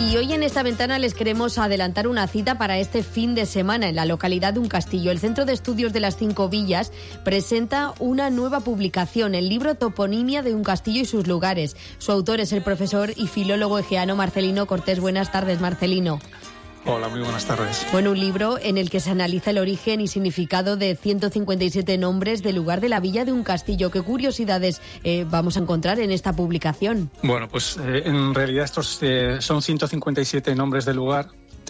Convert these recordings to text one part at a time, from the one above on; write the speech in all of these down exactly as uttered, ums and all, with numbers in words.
Y hoy en esta ventana les queremos adelantar una cita para este fin de semana en la localidad de Un Castillo. El Centro de Estudios de las Cinco Villas presenta una nueva publicación, el libro Toponimia de Un Castillo y sus lugares. Su autor es el profesor y filólogo egeano Marcelino Cortés. Buenas tardes, Marcelino. Hola, muy buenas tardes. Bueno, un libro en el que se analiza el origen y significado de ciento cincuenta y siete nombres del lugar de la villa de Un Castillo. ¿Qué curiosidades eh, vamos a encontrar en esta publicación? Bueno, pues eh, en realidad estos eh, son ciento cincuenta y siete nombres del lugar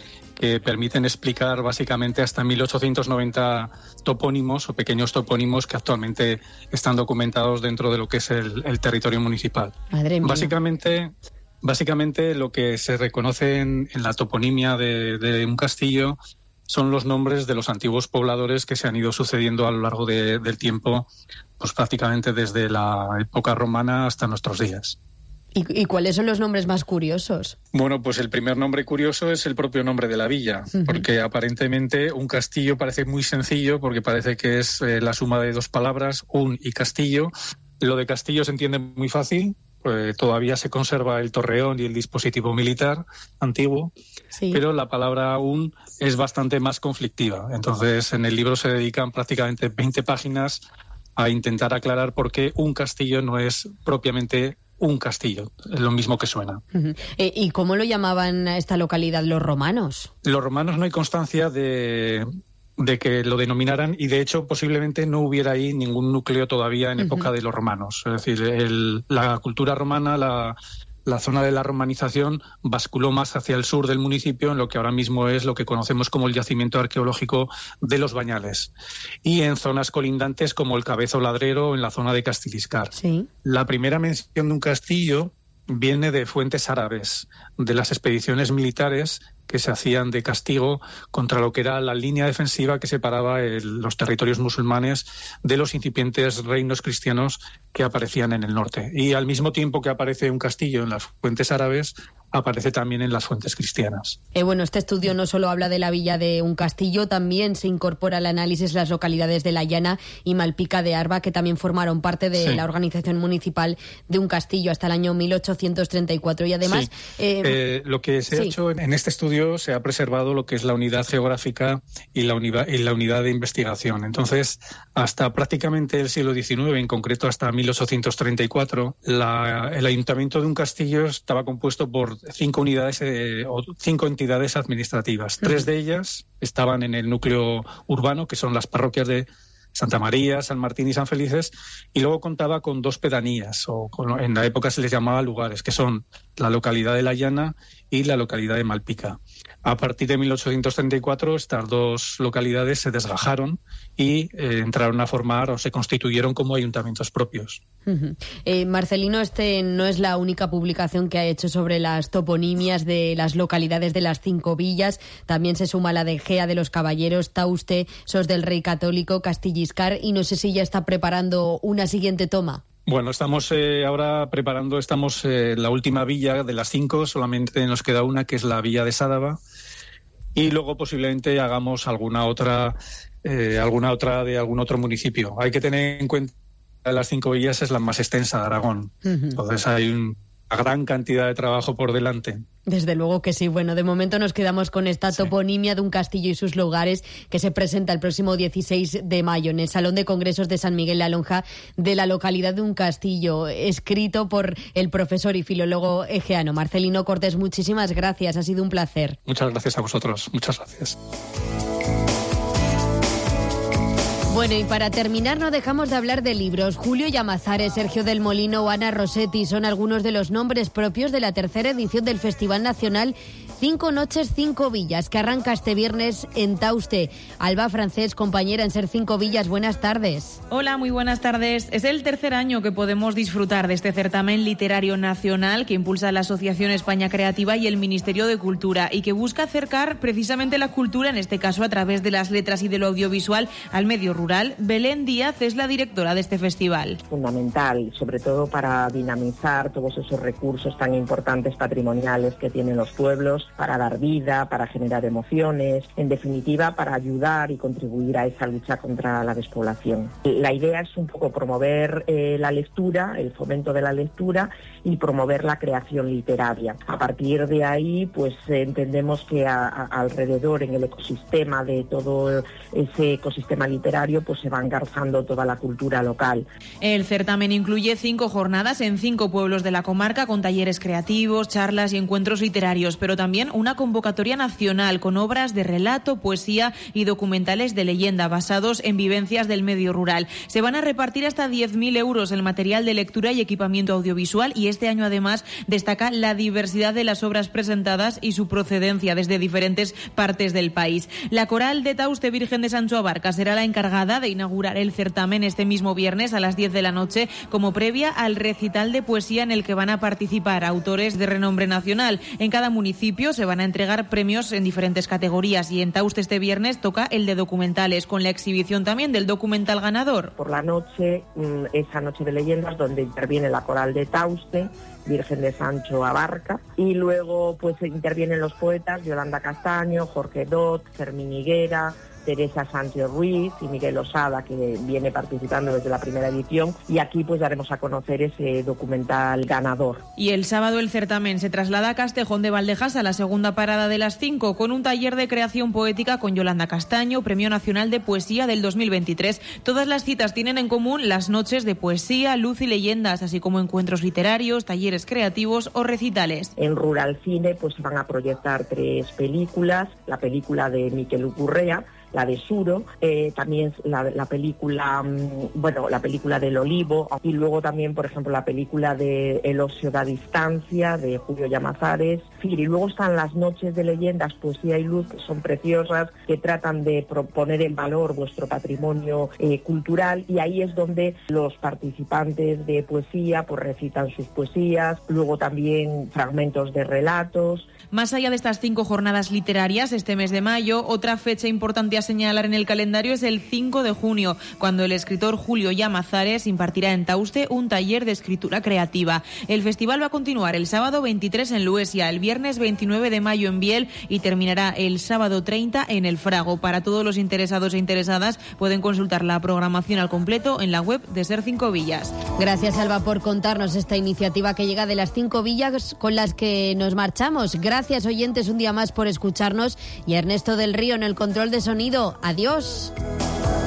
que permiten explicar básicamente hasta mil ochocientos noventa topónimos o pequeños topónimos que actualmente están documentados dentro de lo que es el, el territorio municipal. Madre mía. Básicamente... Básicamente lo que se reconoce en, en la toponimia de, de Un Castillo son los nombres de los antiguos pobladores que se han ido sucediendo a lo largo de, del tiempo, pues prácticamente desde la época romana hasta nuestros días. ¿Y, y cuáles son los nombres más curiosos? Bueno, pues el primer nombre curioso es el propio nombre de la villa, uh-huh. porque aparentemente Un Castillo parece muy sencillo, porque parece que es eh, la suma de dos palabras, un y castillo. Lo de castillo se entiende muy fácil. Pues todavía se conserva el torreón y el dispositivo militar antiguo, sí. pero la palabra un es bastante más conflictiva. Entonces, en el libro se dedican prácticamente veinte páginas a intentar aclarar por qué un castillo no es propiamente un castillo, es lo mismo que suena. Uh-huh. eh, ¿Y cómo lo llamaban a esta localidad los romanos? Los romanos no hay constancia de... de que lo denominaran, y de hecho posiblemente no hubiera ahí ningún núcleo todavía en uh-huh. época de los romanos. Es decir, el, la cultura romana, la, la zona de la romanización basculó más hacia el sur del municipio, en lo que ahora mismo es lo que conocemos como el yacimiento arqueológico de los Bañales, y en zonas colindantes como el Cabezo Ladrero, en la zona de Castiliscar. Sí. La primera mención de un castillo viene de fuentes árabes, de las expediciones militares que se hacían de castigo contra lo que era la línea defensiva que separaba el, los territorios musulmanes de los incipientes reinos cristianos que aparecían en el norte. Y al mismo tiempo que aparece un castillo en las fuentes árabes, aparece también en las fuentes cristianas. Eh, bueno, este estudio no solo habla de la villa de Un Castillo, también se incorpora al análisis las localidades de La Llana y Malpica de Arba, que también formaron parte de sí. la organización municipal de Un Castillo hasta el año mil ochocientos treinta y cuatro. Y además... Sí. Eh, eh, lo que se sí. ha hecho en este estudio se ha preservado lo que es la unidad geográfica y la, unidad, y la unidad de investigación. Entonces, hasta prácticamente el siglo diecinueve, en concreto hasta mil ochocientos treinta y cuatro, la, el ayuntamiento de Un Castillo estaba compuesto por cinco unidades eh, o cinco entidades administrativas. Tres de ellas estaban en el núcleo urbano, que son las parroquias de Santa María, San Martín y San Felices, y luego contaba con dos pedanías, o con, en la época se les llamaba lugares, que son la localidad de La Llana y la localidad de Malpica. A partir de mil ochocientos treinta y cuatro, estas dos localidades se desgajaron y eh, entraron a formar o se constituyeron como ayuntamientos propios. Uh-huh. Eh, Marcelino, este no es la única publicación que ha hecho sobre las toponimias de las localidades de las cinco villas. También se suma la de Egea de los Caballeros, Tauste, Sos del Rey Católico, Castilliscar, y no sé si ya está preparando una siguiente toma. Bueno, estamos eh, ahora preparando, estamos en eh, la última villa de las cinco, solamente nos queda una, que es la villa de Sádava, y luego posiblemente hagamos alguna otra, eh, alguna otra de algún otro municipio. Hay que tener en cuenta que las cinco villas es la más extensa de Aragón, uh-huh. entonces hay un, una gran cantidad de trabajo por delante. Desde luego que sí. Bueno, de momento nos quedamos con esta sí. toponimia de Un Castillo y sus lugares, que se presenta el próximo dieciséis de mayo en el Salón de Congresos de San Miguel La Lonja de la localidad de Un Castillo, escrito por el profesor y filólogo egeano Marcelino Cortés. Muchísimas gracias, ha sido un placer. Muchas gracias a vosotros, muchas gracias. Bueno, y para terminar no dejamos de hablar de libros. Julio Llamazares, Sergio del Molino o Ana Rossetti son algunos de los nombres propios de la tercera edición del Festival Nacional Cinco Noches, Cinco Villas, que arranca este viernes en Tauste. Alba Francés, compañera en Ser Cinco Villas, buenas tardes. Hola, muy buenas tardes. Es el tercer año que podemos disfrutar de este certamen literario nacional que impulsa la Asociación España Creativa y el Ministerio de Cultura, y que busca acercar precisamente la cultura, en este caso a través de las letras y de lo audiovisual, al medio rural. rural. Belén Díaz es la directora de este festival. Fundamental, sobre todo para dinamizar todos esos recursos tan importantes patrimoniales que tienen los pueblos, para dar vida, para generar emociones, en definitiva para ayudar y contribuir a esa lucha contra la despoblación. La idea es un poco promover eh, la lectura, el fomento de la lectura y promover la creación literaria. A partir de ahí, pues eh, entendemos que a, a, alrededor en el ecosistema de todo ese ecosistema literario, pues se va engarzando toda la cultura local. El certamen incluye cinco jornadas en cinco pueblos de la comarca con talleres creativos, charlas y encuentros literarios, pero también una convocatoria nacional con obras de relato, poesía y documentales de leyenda basados en vivencias del medio rural. Se van a repartir hasta diez mil euros en material de lectura y equipamiento audiovisual, y este año además destaca la diversidad de las obras presentadas y su procedencia desde diferentes partes del país. La Coral de Tauste Virgen de Sancho Abarca será la encargada de inaugurar el certamen este mismo viernes a las diez de la noche como previa al recital de poesía en el que van a participar autores de renombre nacional. En cada municipio se van a entregar premios en diferentes categorías y en Tauste este viernes toca el de documentales, con la exhibición también del documental ganador. Por la noche, esa noche de leyendas, donde interviene la Coral de Tauste Virgen de Sancho Abarca, y luego pues intervienen los poetas Yolanda Castaño, Jorge Dot, Fermín Higuera, Teresa Sánchez Ruiz y Miguel Osada, que viene participando desde la primera edición, y aquí pues daremos a conocer ese documental ganador. Y el sábado el certamen se traslada a Castejón de Valdejas, a la segunda parada de las cinco, con un taller de creación poética con Yolanda Castaño, Premio Nacional de Poesía del dos mil veintitrés. Todas las citas tienen en común las noches de poesía, luz y leyendas, así como encuentros literarios, talleres creativos o recitales. En Rural Cine pues van a proyectar tres películas: la película de Miquel Ucurrea, la de Suro, eh, también la, la película, bueno, la película del Olivo, y luego también, por ejemplo, la película de El ocio da distancia, de Julio Llamazares. Y luego están las noches de leyendas, poesía y luz, que son preciosas, que tratan de poner en valor vuestro patrimonio eh, cultural, y ahí es donde los participantes de poesía pues recitan sus poesías, luego también fragmentos de relatos. Más allá de estas cinco jornadas literarias, este mes de mayo, otra fecha importante a señalar en el calendario es el cinco de junio, cuando el escritor Julio Llamazares impartirá en Tauste un taller de escritura creativa. El festival va a continuar el sábado veintitrés en Luesia, el viernes veintinueve de mayo en Biel y terminará el sábado treinta en El Frago. Para todos los interesados e interesadas pueden consultar la programación al completo en la web de Ser Cinco Villas. Gracias, Alba, por contarnos esta iniciativa que llega de las cinco villas con las que nos marchamos. Gracias, oyentes, un día más por escucharnos, y Ernesto del Río en el control de sonido. Adiós.